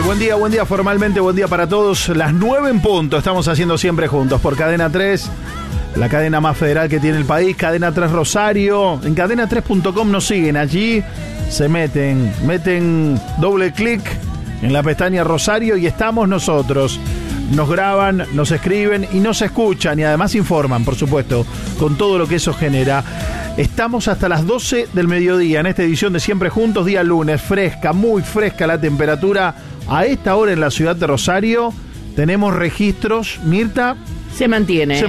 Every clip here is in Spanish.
Buen día formalmente, buen día para todos. Las 9 en punto, estamos haciendo siempre juntos por Cadena 3, la cadena más federal que tiene el país, Cadena 3 Rosario. En cadena3.com nos siguen, allí se meten doble clic en la pestaña Rosario y estamos nosotros. Nos graban, nos escriben y nos escuchan y además informan, por supuesto, con todo lo que eso genera. Estamos hasta las 12 del mediodía en esta edición de Siempre Juntos, día lunes, fresca, muy fresca la temperatura. A esta hora en la ciudad de Rosario tenemos registros, Mirta. Se mantiene.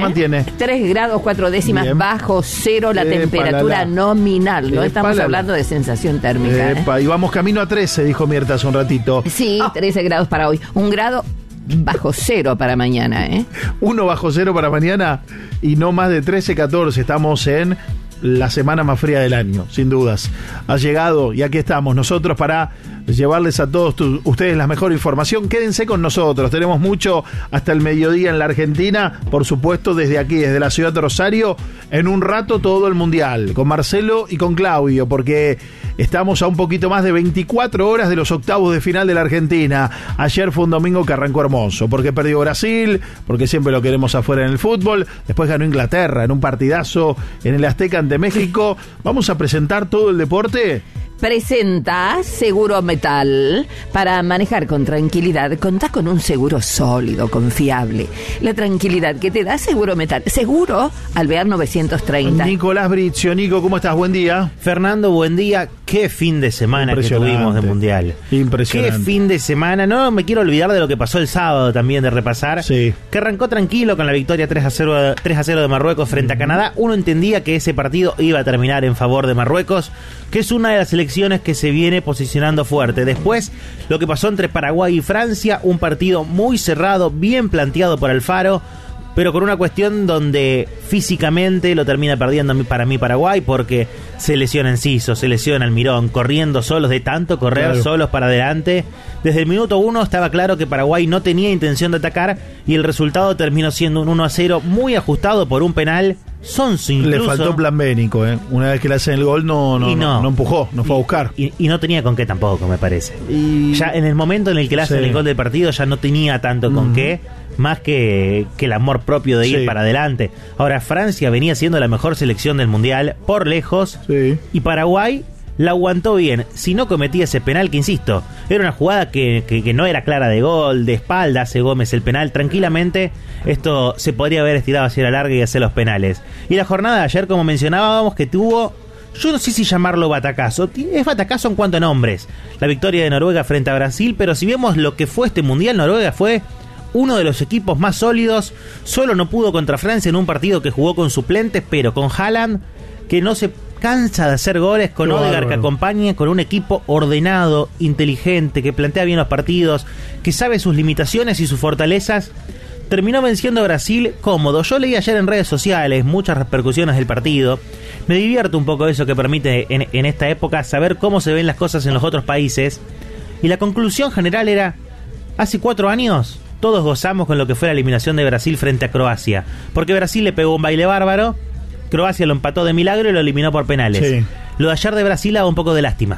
3 grados 4 décimas bien. Bajo cero la temperatura nominal. No estamos hablando de sensación térmica. Y vamos camino a 13, dijo Mirta hace un ratito. Sí, 13 grados para hoy. 1 grado bajo cero para mañana. 1 bajo cero para mañana y no más de 13, 14. Estamos en la semana más fría del año, sin dudas. Ha llegado y aquí estamos nosotros para llevarles a todos ustedes la mejor información. Quédense con nosotros, tenemos mucho hasta el mediodía en la Argentina, por supuesto desde aquí, desde la ciudad de Rosario. En un rato todo el Mundial, con Marcelo y con Claudio, porque estamos a un poquito más de 24 horas de los octavos de final de la Argentina. Ayer fue un domingo que arrancó hermoso, porque perdió Brasil, porque siempre lo queremos afuera en el fútbol. Después ganó Inglaterra en un partidazo en el Azteca ante México. Vamos a presentar todo el deporte. Presenta Seguro Metal. Para manejar con tranquilidad, contás con un seguro sólido, confiable. La tranquilidad que te da Seguro Metal. Seguro Alvear 930. Nicolás Brizio. Nico, ¿cómo estás? Buen día. Fernando, buen día. Qué fin de semana que tuvimos de Mundial. Impresionante. Qué fin de semana. No me quiero olvidar de lo que pasó el sábado también, de repasar. Sí. Que arrancó tranquilo con la victoria 3-0 de Marruecos frente a Canadá. Uno entendía que ese partido iba a terminar en favor de Marruecos, que es una de las selecciones que se viene posicionando fuerte. Después, lo que pasó entre Paraguay y Francia, un partido muy cerrado, bien planteado por Alfaro, pero con una cuestión donde físicamente lo termina perdiendo para mí Paraguay, porque se lesiona Enciso, se lesiona Almirón, corriendo solos, de tanto correr solos para adelante. Desde el minuto 1 estaba claro que Paraguay no tenía intención de atacar y el resultado terminó siendo un 1-0 muy ajustado por un penal. Sonso incluso. Le faltó plan B, Nico, Una vez que le hacen el gol no empujó, no fue a buscar. Y no tenía con qué tampoco, me parece. Ya en el momento en el que le hacen el gol del partido ya no tenía tanto con qué, más que el amor propio de ir para adelante. Ahora, Francia venía siendo la mejor selección del Mundial, por lejos, y Paraguay la aguantó bien, si no cometía ese penal, que insisto, era una jugada que no era clara de gol, de espalda hace Gómez el penal, tranquilamente esto se podría haber estirado hacia la larga y hacer los penales. Y la jornada de ayer, como mencionábamos, que tuvo, yo no sé si llamarlo batacazo, es batacazo en cuanto a nombres, la victoria de Noruega frente a Brasil, pero si vemos lo que fue este Mundial, Noruega fue uno de los equipos más sólidos. Solo no pudo contra Francia en un partido que jugó con suplentes, pero con Haaland, que no se cansa de hacer goles, con Odegaard que acompaña, con un equipo ordenado, inteligente, que plantea bien los partidos, que sabe sus limitaciones y sus fortalezas. Terminó venciendo a Brasil cómodo. Yo leí ayer en redes sociales muchas repercusiones del partido. Me divierte un poco eso que permite en esta época saber cómo se ven las cosas en los otros países. Y la conclusión general era: hace 4 años todos gozamos con lo que fue la eliminación de Brasil frente a Croacia, porque Brasil le pegó un baile bárbaro, Croacia lo empató de milagro y lo eliminó por penales. Sí. Lo de ayer de Brasil daba un poco de lástima,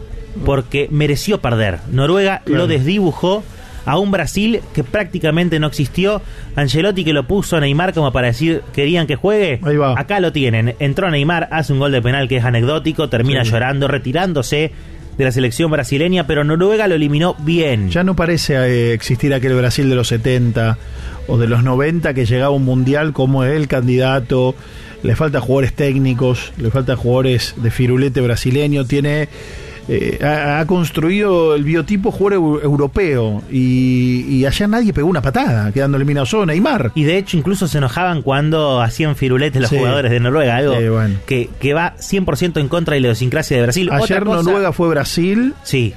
porque mereció perder. Noruega lo desdibujó a un Brasil que prácticamente no existió. Ancelotti, que lo puso a Neymar como para decir, querían que juegue, acá lo tienen. Entró Neymar, hace un gol de penal que es anecdótico, termina llorando, retirándose de la selección brasileña, pero Noruega lo eliminó bien. Ya no parece existir aquel Brasil de los 70 o de los 90 que llegaba a un mundial como el candidato. Le falta jugadores técnicos, le falta jugadores de firulete brasileño. Tiene ha construido el biotipo jugador europeo y allá nadie pegó una patada, quedando eliminado solo Neymar. Y de hecho incluso se enojaban cuando hacían firuletes los jugadores de Noruega, algo que va 100% en contra de la idiosincrasia de Brasil. Ayer Noruega fue Brasil,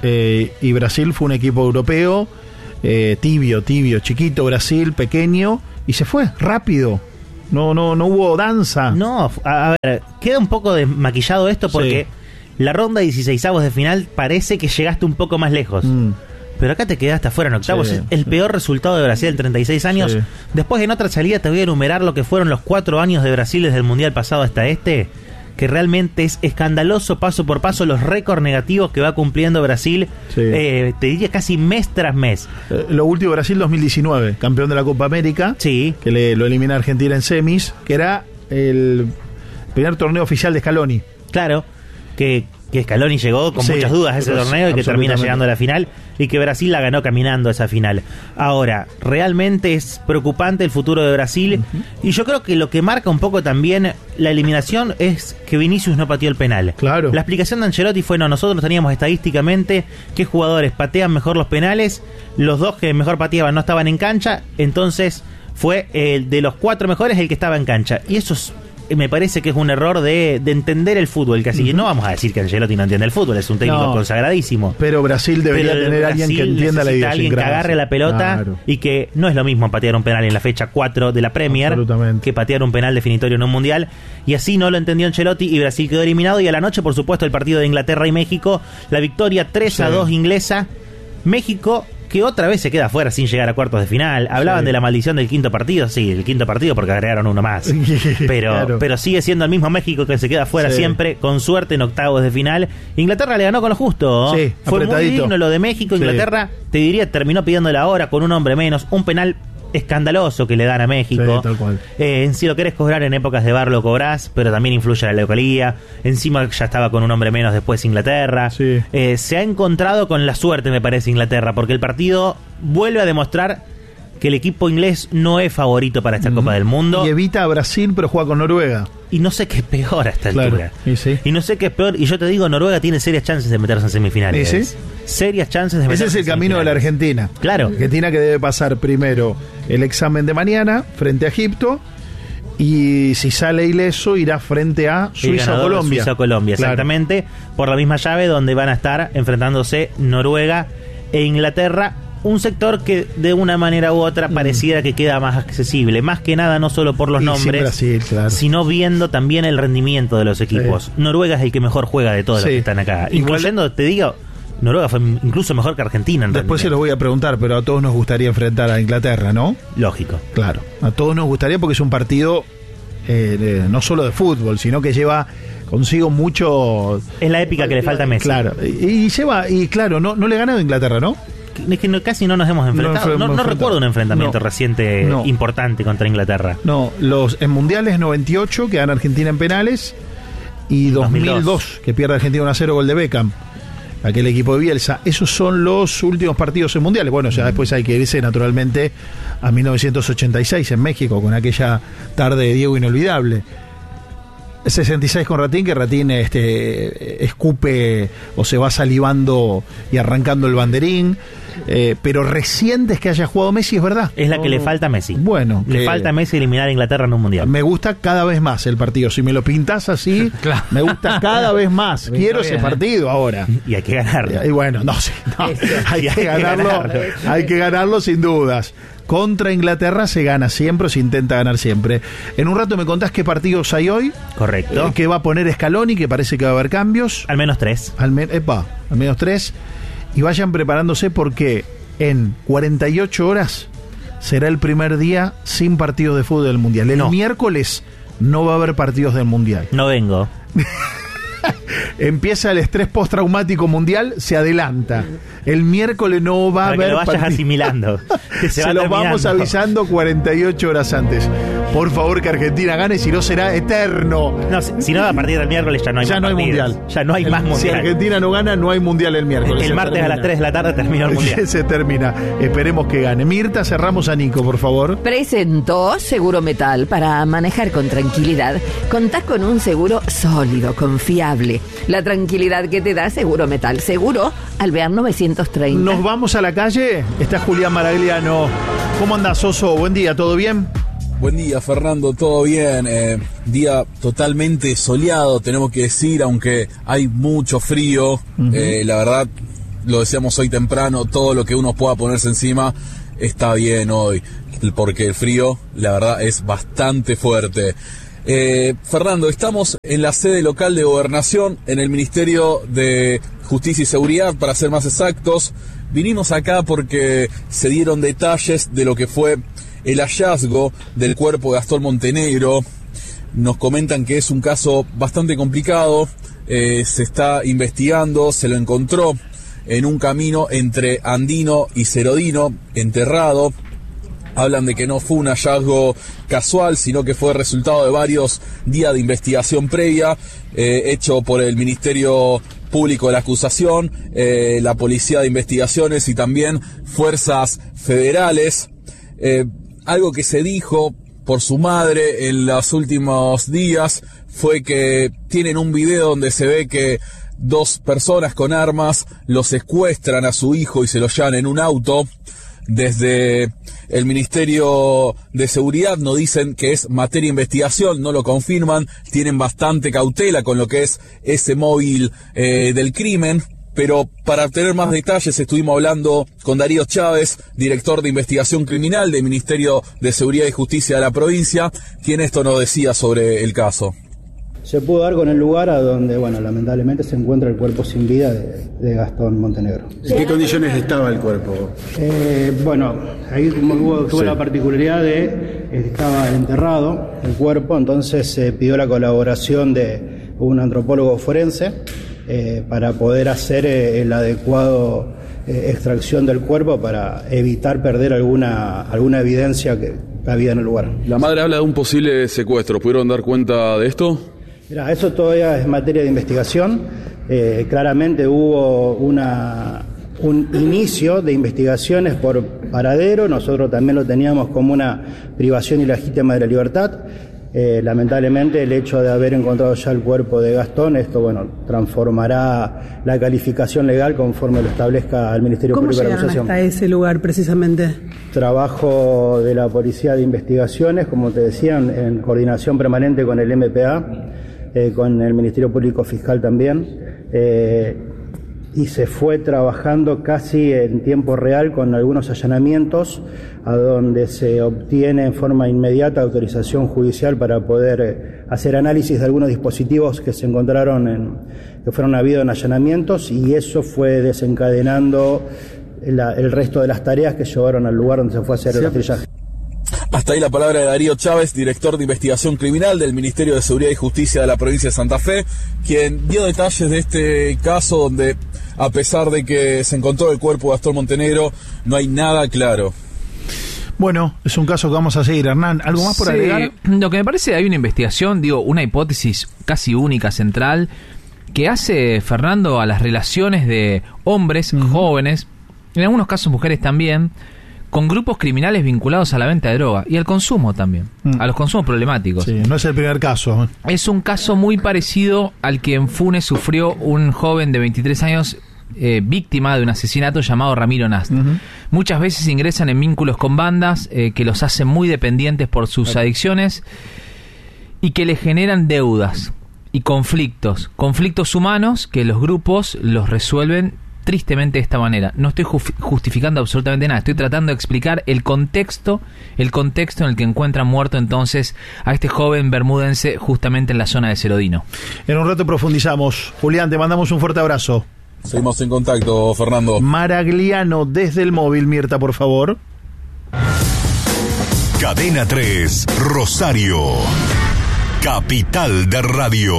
y Brasil fue un equipo europeo, tibio, chiquito Brasil, pequeño, y se fue rápido. No hubo danza. No, a ver, queda un poco desmaquillado esto porque la ronda de 16avos de final parece que llegaste un poco más lejos. Pero acá te quedaste afuera en octavos. Es el peor resultado de Brasil en 36 años. Después, en otra salida, te voy a enumerar lo que fueron los 4 años de Brasil desde el Mundial pasado hasta este, que realmente es escandaloso paso por paso los récords negativos que va cumpliendo Brasil, Sí. Te diría casi mes tras mes. Lo último, Brasil 2019, campeón de la Copa América, Sí. que lo elimina Argentina en semis, que era el primer torneo oficial de Scaloni. Claro, que Scaloni llegó con Sí, muchas dudas a ese torneo y que termina absolutamente. llegando a la final y que Brasil la ganó caminando a esa final. Ahora, realmente es preocupante el futuro de Brasil y yo creo que lo que marca un poco también la eliminación es que Vinicius no pateó el penal. Claro. La explicación de Ancelotti fue, nosotros teníamos estadísticamente qué jugadores patean mejor los penales, los dos que mejor pateaban no estaban en cancha, entonces fue el de los 4 mejores el que estaba en cancha. Y eso me parece que es un error de entender el fútbol, casi que no vamos a decir que Ancelotti no entiende el fútbol, es un técnico consagradísimo. Pero Brasil debería Pero tener alguien que Brasil entienda la necesita alguien que idiosincrasia. agarre la pelota Claro. y que no es lo mismo patear un penal en la fecha 4 de la Premier Absolutamente. que patear un penal definitorio en un mundial, y así no lo entendió Ancelotti y Brasil quedó eliminado. Y a la noche, por supuesto, el partido de Inglaterra y México, la victoria 3-2 inglesa. México que otra vez se queda fuera sin llegar a cuartos de final. Hablaban Sí. de la maldición del quinto partido, sí, el quinto partido porque agregaron uno más. Pero, Claro. pero sigue siendo el mismo México que se queda fuera Sí. siempre, con suerte en octavos de final. Inglaterra le ganó con lo justo. Sí, fue muy apretadito. digno lo de México. Sí. Inglaterra, te diría, terminó pidiendo la hora con un hombre menos, un penal escandaloso que le dan a México. Sí, tal cual. Si lo querés cobrar en épocas de VAR lo cobrás, pero también influye la localía. Encima ya estaba con un hombre menos después Inglaterra. Sí. Se ha encontrado con la suerte, me parece, Inglaterra, porque el partido vuelve a demostrar que el equipo inglés no es favorito para esta Copa del Mundo. Y evita a Brasil, pero juega con Noruega. Y no sé qué es peor a esta Claro, altura. y sí. Y no sé qué es peor. Y yo te digo, Noruega tiene serias chances de meterse en semifinales. ¿Y sí? Serias chances de meterse Ese es el en camino de la semifinales. Argentina. Claro. Argentina que debe pasar primero el examen de mañana frente a Egipto, y si sale ileso irá frente a El Suiza o ganador, Colombia. Suiza o Colombia, Claro. exactamente. Por la misma llave donde van a estar enfrentándose Noruega e Inglaterra. Un sector que de una manera u otra pareciera que queda más accesible. Más que nada no solo por los Y sin nombres, Brasil, claro. sino viendo también el rendimiento de los equipos. Sí. Noruega es el que mejor juega de todos los Sí. que están acá. Igual- Incluyendo, te digo, Noruega fue incluso mejor que Argentina en Después se los rendimiento. voy a preguntar, pero a todos nos gustaría enfrentar a Inglaterra, ¿no? Lógico. Claro, a todos nos gustaría porque es un partido no solo de fútbol, sino que lleva consigo mucho... Es la épica que le falta a Messi. Claro, y claro, no le ha ganado a Inglaterra, ¿no? Es que casi no nos hemos enfrentado. No, enfrentado. recuerdo un enfrentamiento No. reciente No. importante contra Inglaterra. No, en mundiales 98 que gana Argentina en penales, y 2002 que pierde Argentina 1-0, gol de Beckham, aquel equipo de Bielsa. Esos son los últimos partidos en mundiales. Bueno, ya después hay que irse naturalmente a 1986 en México, con aquella tarde de Diego inolvidable. 66 con Ratín, que Ratín escupe o se va salivando y arrancando el banderín, pero recientes que haya jugado Messi, es verdad. Es la que le falta a Messi. Bueno, Le falta a Messi eliminar a Inglaterra en un mundial. me gusta cada vez más el partido. Si me lo pintas así, Claro. me gusta cada vez más. Quiero ese bien, partido ahora. Y hay que ganarlo. Y bueno, no sé, no, hay hay que que ganarlo, ganarlo. hay que ganarlo sin dudas. Contra Inglaterra se gana siempre, o se intenta ganar siempre. En un rato me contás qué partidos hay hoy, Correcto. qué va a poner Scaloni, que parece que va a haber cambios, Al menos 3. al menos 3, y vayan preparándose porque en 48 horas será el primer día sin partidos de fútbol del Mundial. El No. miércoles no va a haber partidos del Mundial. No vengo. Empieza el estrés postraumático mundial, se adelanta. El miércoles no va a Para que haber lo vayas partido. asimilando. Que Se va los vamos terminando. avisando 48 horas antes. Por favor, que Argentina gane, si no será eterno. No, si no, a partir del miércoles ya no hay Ya más no hay partidos. mundial. Ya no hay más Si mundial. Argentina no gana, no hay mundial el miércoles. El Se martes a termina. las 3 de la tarde termina el mundial. Se termina. Esperemos que gane. Mirta, cerramos a Nico, por favor. Presentó Seguro Metal para manejar con tranquilidad. Contás con un seguro sólido, confiable. La tranquilidad que te da Seguro Metal. Seguro Alvear 930. Nos vamos a la calle. Está Julián Maragliano. ¿Cómo andás, Oso? Buen día, ¿todo bien? Buen día, Fernando, todo bien. Día totalmente soleado, tenemos que decir, aunque hay mucho frío. La verdad, lo decíamos hoy temprano, todo lo que uno pueda ponerse encima está bien hoy, porque el frío, la verdad, es bastante fuerte. Fernando, estamos en la sede local de Gobernación, en el Ministerio de Justicia y Seguridad, para ser más exactos. Vinimos acá porque se dieron detalles de lo que fue el hallazgo del cuerpo de Gastón Montenegro, nos comentan que es un caso bastante complicado, se está investigando, se lo encontró en un camino entre Andino y Cerodino, enterrado. Hablan de que no fue un hallazgo casual, sino que fue resultado de varios días de investigación previa, hecho por el Ministerio Público de la Acusación, la Policía de Investigaciones y también fuerzas federales. Algo que se dijo por su madre en los últimos días fue que tienen un video donde se ve que 2 personas con armas lo secuestran a su hijo y se lo llevan en un auto. Desde el Ministerio de Seguridad nos dicen que es materia de investigación, no lo confirman, tienen bastante cautela con lo que es ese móvil del crimen, pero para obtener más detalles estuvimos hablando con Darío Chávez, director de investigación criminal del Ministerio de Seguridad y Justicia de la provincia, quien esto nos decía sobre el caso. Se pudo dar con el lugar a donde, bueno, lamentablemente se encuentra el cuerpo sin vida de Gastón Montenegro. ¿En qué condiciones estaba el cuerpo? Bueno, ahí tuvo la particularidad de estaba enterrado el cuerpo, entonces se pidió la colaboración de un antropólogo forense para poder hacer el adecuado extracción del cuerpo para evitar perder alguna evidencia que había en el lugar. La madre habla de un posible secuestro. ¿Pudieron dar cuenta de esto? Mirá, eso todavía es materia de investigación. Claramente hubo un inicio de investigaciones por paradero. Nosotros también lo teníamos como una privación ilegítima de la libertad. Lamentablemente el hecho de haber encontrado ya el cuerpo de Gastón, esto transformará la calificación legal conforme lo establezca el Ministerio Público de la Acusación. ¿Cómo llegaron hasta ese lugar precisamente? Trabajo de la Policía de Investigaciones, como te decía, en coordinación permanente con el MPA, con el Ministerio Público Fiscal también, y se fue trabajando casi en tiempo real con algunos allanamientos a donde se obtiene en forma inmediata autorización judicial para poder hacer análisis de algunos dispositivos que se encontraron que fueron habidos en allanamientos, y eso fue desencadenando el resto de las tareas que llevaron al lugar donde se fue a hacer el rastrillaje. Hasta ahí la palabra de Darío Chávez, director de investigación criminal del Ministerio de Seguridad y Justicia de la provincia de Santa Fe, quien dio detalles de este caso donde, a pesar de que se encontró el cuerpo de Gastón Montenegro, no hay nada claro. Bueno, es un caso que vamos a seguir. Hernán, ¿algo más por agregar? Lo que me parece, hay una investigación, una hipótesis casi única, central, que hace Fernando a las relaciones de hombres jóvenes, en algunos casos mujeres también, con grupos criminales vinculados a la venta de droga y al consumo también, a los consumos problemáticos. Sí, no es el primer caso. Es un caso muy parecido al que en Funes sufrió un joven de 23 años víctima de un asesinato llamado Ramiro Nast. Muchas veces ingresan en vínculos con bandas que los hacen muy dependientes por sus adicciones y que le generan deudas y conflictos humanos que los grupos los resuelven tristemente de esta manera. No estoy justificando absolutamente nada, estoy tratando de explicar el contexto en el que encuentran muerto entonces a este joven bermudense justamente en la zona de Cerodino. En un rato profundizamos. Julián, te mandamos un fuerte abrazo. Seguimos en contacto, Fernando. Maragliano desde el móvil, Mirta, por favor. Cadena 3, Rosario. Capital de Radio.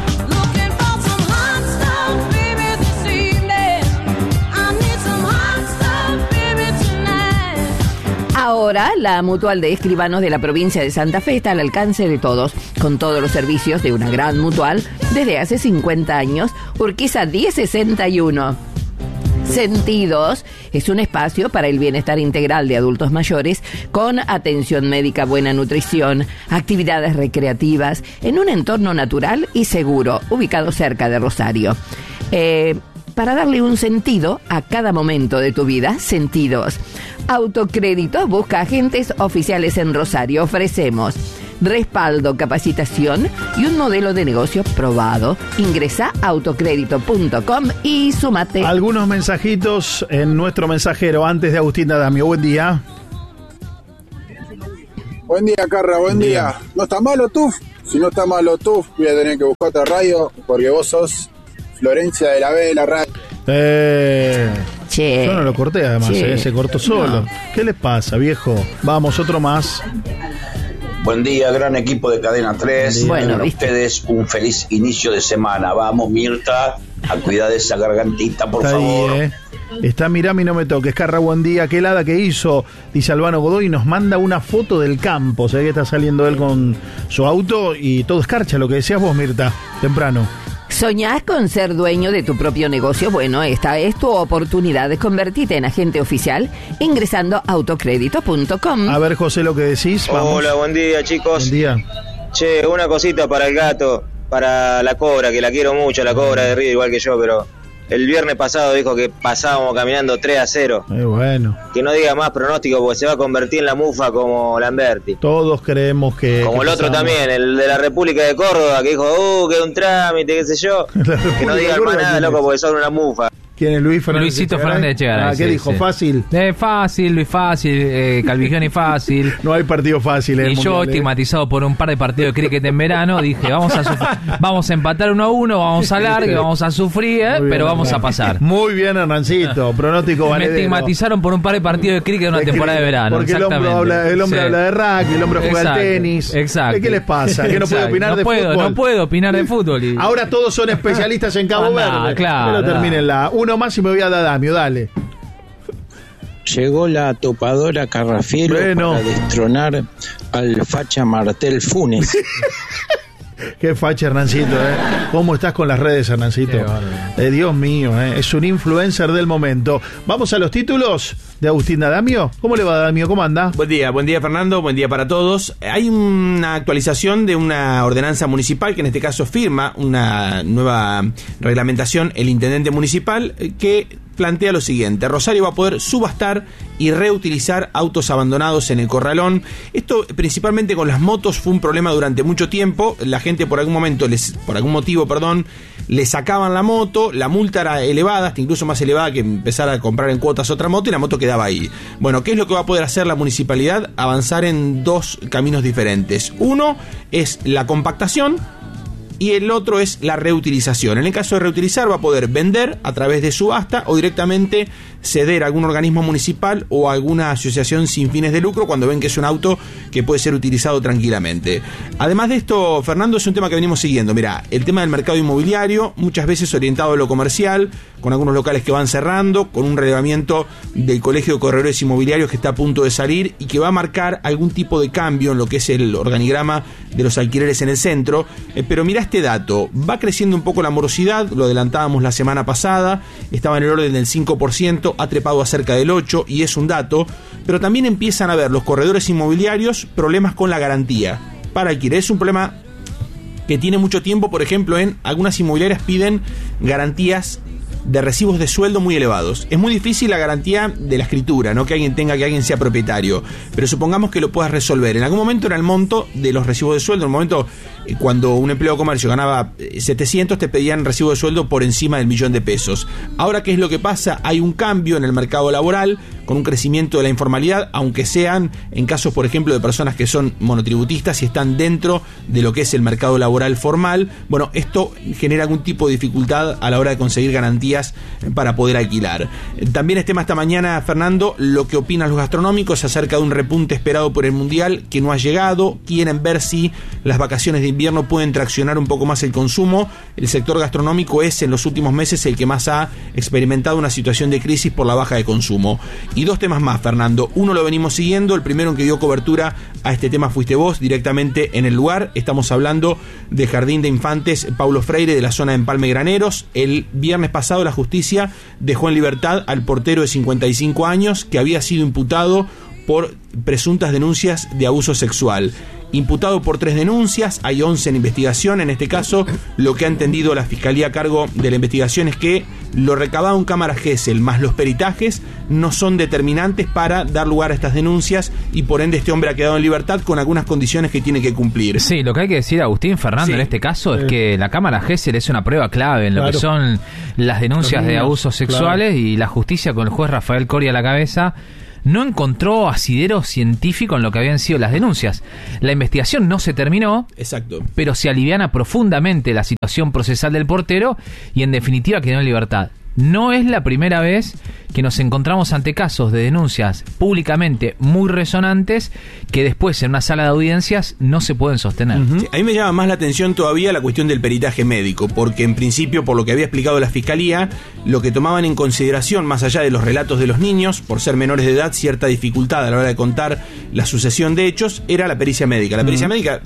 Ahora, la Mutual de Escribanos de la provincia de Santa Fe está al alcance de todos, con todos los servicios de una gran mutual desde hace 50 años. Urquiza 1061. Sentidos es un espacio para el bienestar integral de adultos mayores con atención médica, buena nutrición, actividades recreativas en un entorno natural y seguro, ubicado cerca de Rosario. Para darle un sentido a cada momento de tu vida, Sentidos. Autocrédito busca agentes oficiales en Rosario. Ofrecemos respaldo, capacitación y un modelo de negocio probado. Ingresa a autocrédito.com y súmate. Algunos mensajitos en nuestro mensajero antes de Agustín D'Adamio. Buen día. Buen día, Carra, buen día. ¿No está malo tú? Si no está malo tú, voy a tener que buscar otra radio porque vos sos Florencia de la B de la radio. Che. Yo no lo corté, además, se cortó solo. No. ¿Qué les pasa, viejo? Vamos, otro más. Buen día, gran equipo de Cadena 3. Bueno, para ustedes un feliz inicio de semana. Vamos, Mirta, a cuidar de esa gargantita, por Está favor. ahí, Está Mirame y no me toques. Carra, buen día. Qué helada que hizo, dice Albano Godoy. Nos manda una foto del campo. Se ve que está saliendo él con su auto y todo escarcha, lo que decías vos, Mirta, temprano. ¿Soñás con ser dueño de tu propio negocio? Bueno, esta es tu oportunidad de convertirte en agente oficial ingresando a autocrédito.com. A ver, José, lo que decís. Vamos. Hola, buen día, chicos. Buen día. Che, una cosita para el gato, para la Cobra, que la quiero mucho, la Cobra de Río, igual que yo, pero el viernes pasado dijo que pasábamos caminando 3-0. Bueno. Que no diga más pronóstico porque se va a convertir en la mufa como Lamberti. Todos creemos que... Como el otro pasamos. también, el de la República de Córdoba, que dijo, que es un trámite, qué sé yo. Que no digan más nada, loco, porque son una mufa. ¿Quién es Luis Fernández? Luisito Fernández Echegaray. ¿Qué sí, dijo? sí. ¿Fácil? Fácil, Luis fácil, Calvigioni fácil. No hay partido fácil. Y yo, estigmatizado por un par de partidos de cricket en verano, dije, vamos a empatar 1-1, vamos a largue, vamos a sufrir, pero vamos a pasar. Muy bien, Hernancito. Pronóstico Me valedero. estigmatizaron por un par de partidos de cricket en una temporada de verano. Porque el hombre habla de rugby, el hombre juega al tenis. Exacto. ¿Qué les pasa? ¿Qué no puede opinar de fútbol? No puedo opinar de fútbol. Ahora todos son especialistas en Cabo Verde. Claro. Pero termínenla. Uno más y me voy a dar Damio, dale. Llegó la topadora Carrafielo para destronar al facha Martel Funes. Qué facha, Hernancito, ¿Cómo estás con las redes, Hernancito? Dios mío, es un influencer del momento. Vamos a los títulos de Agustín D'Adamio. ¿Cómo le va, D'Adamio? ¿Cómo anda? Buen día, Fernando, buen día para todos. Hay una actualización de una ordenanza municipal que en este caso firma una nueva reglamentación el intendente municipal que plantea lo siguiente: Rosario va a poder subastar y reutilizar autos abandonados en el corralón. Esto principalmente con las motos fue un problema durante mucho tiempo. La gente por algún motivo, le sacaban la moto, la multa era elevada, hasta incluso más elevada que empezar a comprar en cuotas otra moto, y la moto quedaba ahí. Bueno, ¿qué es lo que va a poder hacer la municipalidad? Avanzar en dos caminos diferentes. Uno es la compactación y el otro es la reutilización. En el caso de reutilizar, va a poder vender a través de subasta o directamente ceder a algún organismo municipal o a alguna asociación sin fines de lucro cuando ven que es un auto que puede ser utilizado tranquilamente. Además de esto, Fernando, es un tema que venimos siguiendo. Mirá, el tema del mercado inmobiliario, muchas veces orientado a lo comercial, con algunos locales que van cerrando, con un relevamiento del Colegio de Corredores Inmobiliarios que está a punto de salir y que va a marcar algún tipo de cambio en lo que es el organigrama de los alquileres en el centro. Pero mirá este dato, va creciendo un poco la morosidad, lo adelantábamos la semana pasada, estaba en el orden del 5%, ha trepado a cerca del 8% y es un dato, pero también empiezan a ver los corredores inmobiliarios problemas con la garantía para alquiler. Es un problema que tiene mucho tiempo. Por ejemplo, en algunas inmobiliarias piden garantías de recibos de sueldo muy elevados. Es muy difícil la garantía de la escritura, no que alguien sea propietario, pero supongamos que lo puedas resolver. En algún momento era el monto de los recibos de sueldo. En un momento, cuando un empleado de comercio ganaba 700, te pedían recibo de sueldo por encima del $1.000.000. Ahora, ¿qué es lo que pasa? Hay un cambio en el mercado laboral, con un crecimiento de la informalidad, aunque sean en casos, por ejemplo, de personas que son monotributistas y están dentro de lo que es el mercado laboral formal. Bueno, esto genera algún tipo de dificultad a la hora de conseguir garantías para poder alquilar. También es tema esta mañana, Fernando, lo que opinan los gastronómicos acerca de un repunte esperado por el Mundial que no ha llegado. Quieren ver si las vacaciones de invierno pueden traccionar un poco más el consumo. El sector gastronómico es en los últimos meses el que más ha experimentado una situación de crisis por la baja de consumo. Y dos temas más, Fernando. Uno lo venimos siguiendo, el primero en que dio cobertura a este tema fuiste vos, directamente en el lugar. Estamos hablando de Jardín de Infantes Paulo Freire, de la zona de Empalme Graneros. El viernes pasado la justicia dejó en libertad al portero de 55 años que había sido imputado por presuntas denuncias de abuso sexual. Imputado por 3 denuncias, hay 11 en investigación. En este caso, lo que ha entendido la Fiscalía a cargo de la investigación es que lo recabado en cámara Gesell más los peritajes no son determinantes para dar lugar a estas denuncias y por ende este hombre ha quedado en libertad con algunas condiciones que tiene que cumplir. Sí, lo que hay que decir, Agustín, Fernando, en este caso es que la cámara Gesell es una prueba clave en lo que son las denuncias de abusos sexuales y la justicia con el juez Rafael Coria a la cabeza no encontró asidero científico en lo que habían sido las denuncias. La investigación no se terminó, exacto, pero se aliviana profundamente la situación procesal del portero y en definitiva quedó en libertad. no es la primera vez que nos encontramos ante casos de denuncias públicamente muy resonantes que después en una sala de audiencias no se pueden sostener. Sí, a mí me llama más la atención todavía la cuestión del peritaje médico, porque en principio, por lo que había explicado la Fiscalía, lo que tomaban en consideración, más allá de los relatos de los niños, por ser menores de edad, cierta dificultad a la hora de contar la sucesión de hechos, era la pericia médica. La pericia médica,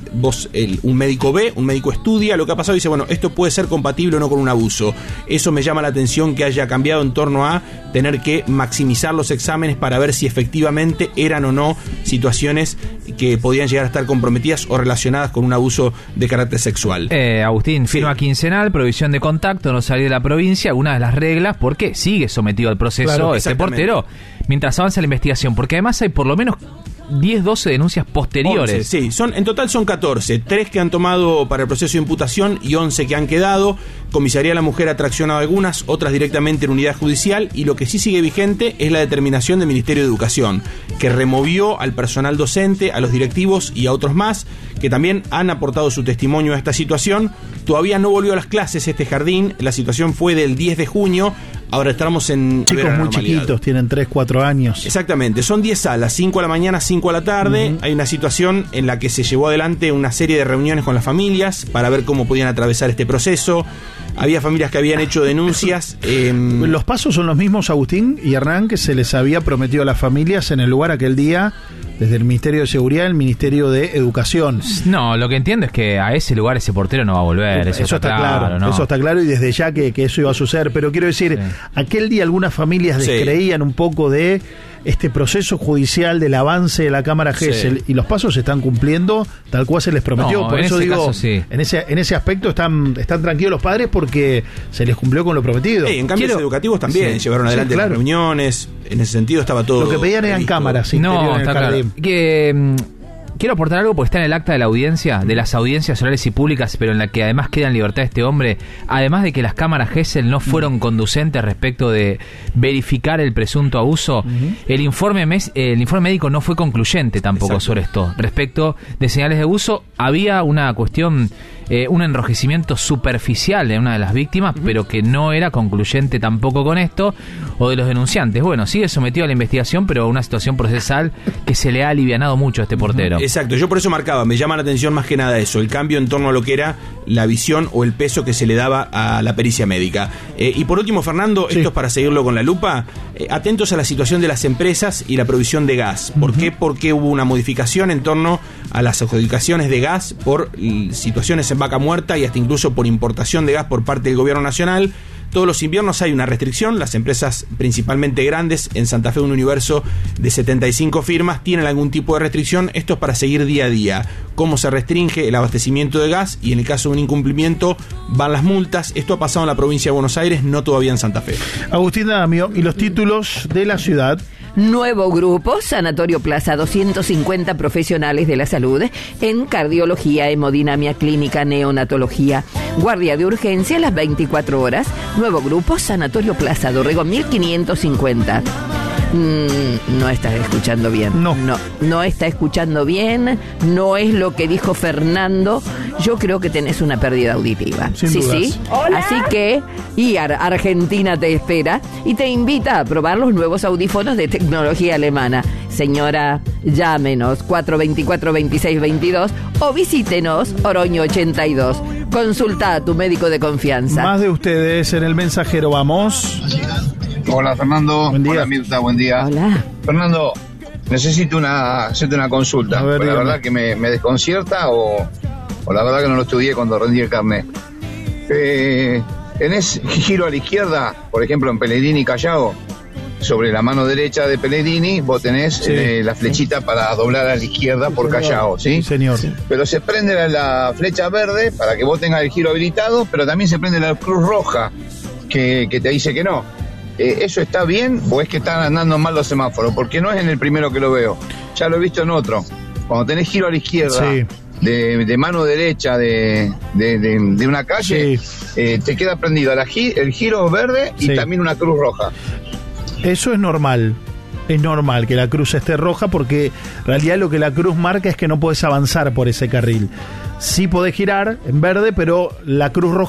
un médico ve, un médico estudia lo que ha pasado y dice, bueno, esto puede ser compatible o no con un abuso. Eso me llama la atención que haya cambiado en torno a tener que maximizar los exámenes para ver si efectivamente eran o no situaciones que podían llegar a estar comprometidas o relacionadas con un abuso de carácter sexual. Agustín, firma quincenal, prohibición de contacto, no salir de la provincia, una de las reglas, porque sigue sometido al proceso este portero mientras avanza la investigación, porque además hay por lo menos 10, 12 denuncias posteriores. 11, sí, en total son 14, 3 que han tomado para el proceso de imputación y 11 que han quedado. Comisaría de la Mujer ha traccionado algunas, otras directamente en unidad judicial, y lo que sí sigue vigente es la determinación del Ministerio de Educación, que removió al personal docente, a los directivos y a otros más, que también han aportado su testimonio a esta situación. Todavía no volvió a las clases este jardín, la situación fue del 10 de junio, ahora estamos en... Chicos muy chiquitos, tienen 3, 4 años. Exactamente, son 10 salas, 5 a la mañana, 5 a la tarde. Hay una situación en la que se llevó adelante una serie de reuniones con las familias para ver cómo podían atravesar este proceso. Había familias que habían hecho denuncias. Los pasos son los mismos, Agustín y Hernán, que se les había prometido a las familias en el lugar aquel día, desde el Ministerio de Seguridad, el Ministerio de Educación. No, lo que entiendo es que a ese lugar ese portero no va a volver. Eso está claro, ¿no? Eso está claro, y desde ya que eso iba a suceder. Pero quiero decir, aquel día algunas familias descreían un poco de este proceso judicial, del avance de la Cámara Gesell, y los pasos se están cumpliendo tal cual se les prometió. Por eso digo, caso, en ese aspecto están tranquilos los padres porque se les cumplió con lo prometido. En cambios educativos también llevaron adelante las reuniones, en ese sentido estaba todo. Lo que pedían eran cámaras interior en el jardín. Quiero aportar algo porque está en el acta de la audiencia, de las audiencias orales y públicas, pero en la que además queda en libertad este hombre, además de que las cámaras Gesell no fueron conducentes respecto de verificar el presunto abuso, el informe médico no fue concluyente tampoco sobre esto. Respecto de señales de abuso, había una cuestión, un enrojecimiento superficial en una de las víctimas, pero que no era concluyente tampoco con esto, o de los denunciantes. Bueno, sigue sometido a la investigación, pero a una situación procesal que se le ha alivianado mucho a este portero. Exacto, yo por eso marcaba, me llama la atención más que nada eso, el cambio en torno a lo que era la visión o el peso que se le daba a la pericia médica. Y por último, Fernando, esto es para seguirlo con la lupa, atentos a la situación de las empresas y la provisión de gas. ¿Por qué? Porque hubo una modificación en torno a las adjudicaciones de gas por situaciones en vaca muerta y hasta incluso por importación de gas por parte del gobierno nacional. Todos los inviernos hay una restricción, las empresas principalmente grandes, en Santa Fe un universo de 75 firmas, tienen algún tipo de restricción. Esto es para seguir día a día cómo se restringe el abastecimiento de gas y en el caso de un incumplimiento van las multas. Esto ha pasado en la provincia de Buenos Aires, no todavía en Santa Fe. Agustín Damio, y los títulos de la ciudad. Nuevo grupo, Sanatorio Plaza, 250 profesionales de la salud en cardiología, hemodinamia clínica, neonatología, guardia de urgencia a las 24 horas. Nuevo grupo, Sanatorio Plaza, Dorrego 1550. No estás escuchando bien. No está escuchando bien. No es lo que dijo Fernando. Yo creo que tenés una pérdida auditiva. Sin dudas. Sí. Hola. Así que Argentina te espera y te invita a probar los nuevos audífonos de tecnología alemana. Señora, llámenos 424-2622 o visítenos Oroño 82. Consulta a tu médico de confianza. Más de ustedes en El Mensajero, vamos. Hola Fernando, buen día. Hola Mirta, buen día. Hola. Fernando, necesito hacerte una consulta. A ver, la verdad que me desconcierta o la verdad que no lo estudié cuando rendí el carnet. Tenés giro a la izquierda, por ejemplo en Pellegrini Callao, sobre la mano derecha de Pellegrini, vos tenés la flechita para doblar a la izquierda por Callao, ¿sí? Sí, señor. Pero se prende la flecha verde para que vos tengas el giro habilitado, pero también se prende la cruz roja que te dice que no. ¿Eso está bien o es que están andando mal los semáforos? Porque no es en el primero que lo veo, ya lo he visto en otro. Cuando tenés giro a la izquierda, de mano derecha de una calle, te queda prendido el giro verde y también una cruz roja. Eso es normal. Es normal que la cruz esté roja porque en realidad lo que la cruz marca es que no podés avanzar por ese carril. Sí podés girar en verde, pero la cruz roja